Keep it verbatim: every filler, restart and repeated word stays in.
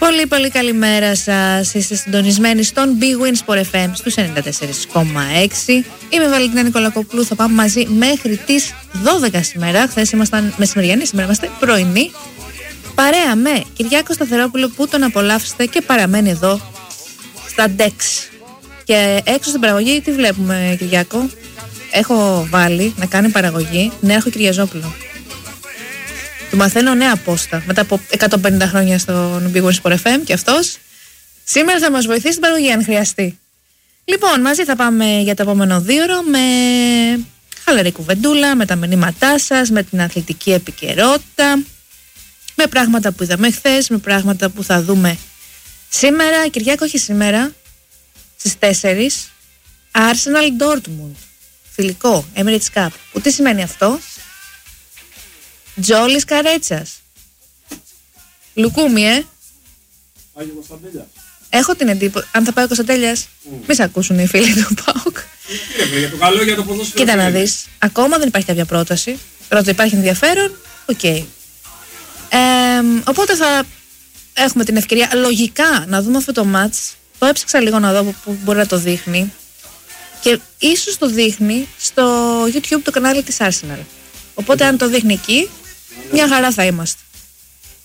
Πολύ πολύ καλημέρα σας. Είστε συντονισμένοι στον Big Win Sport εφ εμ στους ενενήντα τέσσερα κόμμα έξι. Είμαι η Βαλεντίνα Νικολακοπούλου. Θα πάμε μαζί μέχρι τις δώδεκα σήμερα. Χθες ήμασταν μεσημεριανοί, σήμερα είμαστε πρωινοί. Παρέα με Κυριάκο Σταθερόπουλο που τον απολαύσετε και παραμένει εδώ στα ντεξ. Και έξω στην παραγωγή τι βλέπουμε, Κυριάκο? Έχω βάλει να κάνει παραγωγή Νέαρχο Κυριαζόπουλο. Του μαθαίνω νέα πόστα μετά από εκατόν πενήντα χρόνια στον Big Win Sport εφ εμ και αυτός σήμερα θα μας βοηθήσει στην παραγωγή αν χρειαστεί. Λοιπόν, μαζί θα πάμε για το επόμενο δύο ώρο με χαλαρή κουβεντούλα, με τα μηνύματά σας, με την αθλητική επικαιρότητα, με πράγματα που είδαμε χθες, με πράγματα που θα δούμε σήμερα. Κυριάκο, όχι σήμερα, στις τέσσερις Arsenal Dortmund, φιλικό Emirates Cup. Που τι σημαίνει αυτό? Τζόλης Καρέτσας. Λουκούμι, ε. Άγιο Κωνσταντέλιας. Έχω την εντύπωση. Αν θα πάει ο Κωνσταντέλιας, mm. μη σε ακούσουν οι φίλοι του ΠΑΟΚ. Για το καλό, για το ποδόσφαιρο. Κοίτα να δεις. Ακόμα δεν υπάρχει κάποια πρόταση. Πρώτα υπάρχει ενδιαφέρον. Οκ. Okay. Ε, οπότε θα έχουμε την ευκαιρία λογικά να δούμε αυτό το μάτς. Το έψαξα λίγο να δω που μπορεί να το δείχνει. Και ίσως το δείχνει στο YouTube το κανάλι της Arsenal. Οπότε αν το δείχνει εκεί, μια χαρά θα είμαστε.